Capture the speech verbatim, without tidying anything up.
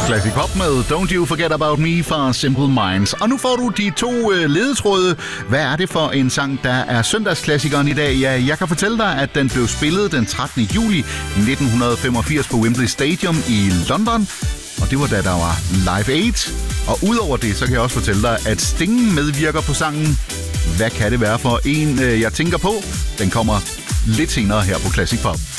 Classic Pop med Don't You Forget About Me fra Simple Minds. Og nu får du de to øh, ledetråde. Hvad er det for en sang, der er søndagsklassikeren i dag? Ja, jeg kan fortælle dig, at den blev spillet den trettende juli nitten femogfirs på Wembley Stadium i London. Og det var da der var Live Aid. Og udover det, så kan jeg også fortælle dig, at Sting medvirker på sangen. Hvad kan det være for en, øh, jeg tænker på? Den kommer lidt senere her på Classic Pop.